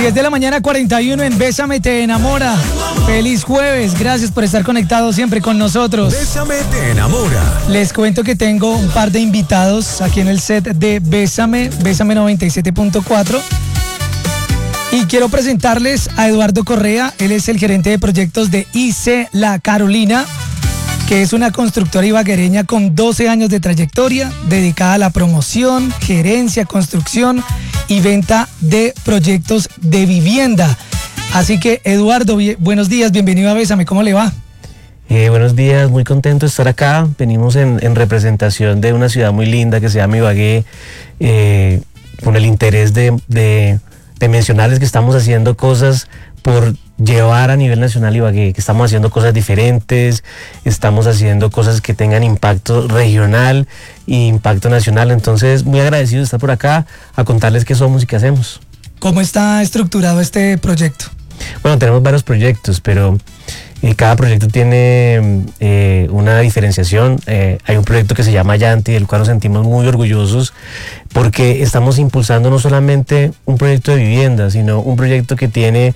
10 de la mañana, 41 en Bésame Te Enamora. Feliz jueves, gracias por estar conectados siempre con nosotros. Bésame Te Enamora. Les cuento que tengo un par de invitados aquí en el set de Bésame 97.4. Y quiero presentarles a Eduardo Correa. Él es el gerente de proyectos de IC La Carolina, que es una constructora ibaguereña con 12 años de trayectoria, dedicada a la promoción, gerencia, construcción y venta de proyectos de vivienda. Así que, Eduardo, buenos días, bienvenido a Bésame, ¿cómo le va? Buenos días, muy contento de estar acá. Venimos en representación de una ciudad muy linda que se llama Ibagué, con el interés de mencionarles que estamos haciendo cosas por llevar a nivel nacional Ibagué, que estamos haciendo cosas diferentes, estamos haciendo cosas que tengan impacto regional e impacto nacional. Entonces, muy agradecido de estar por acá a contarles qué somos y qué hacemos. ¿Cómo está estructurado este proyecto? Bueno, tenemos varios proyectos, pero cada proyecto tiene una diferenciación. Hay un proyecto que se llama Yanti, del cual nos sentimos muy orgullosos, porque estamos impulsando no solamente un proyecto de vivienda, sino un proyecto que tiene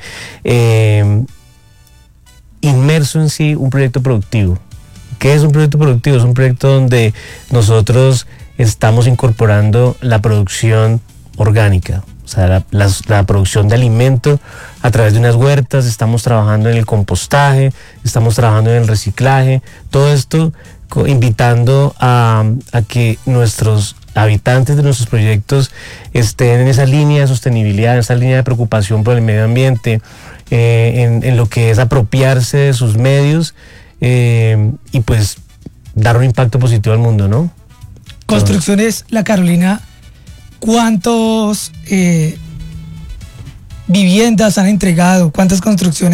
inmerso en sí un proyecto productivo. ¿Qué es un proyecto productivo? Es un proyecto donde nosotros estamos incorporando la producción orgánica, o sea, la producción de alimento a través de unas huertas. Estamos trabajando en el compostaje, estamos trabajando en el reciclaje, todo esto invitando a que nuestros habitantes de nuestros proyectos estén en esa línea de sostenibilidad, en esa línea de preocupación por el medio ambiente, en lo que es apropiarse de sus medios y pues dar un impacto positivo al mundo, ¿no? Construcciones La Carolina, ¿cuántos viviendas han entregado? ¿Cuántas construcciones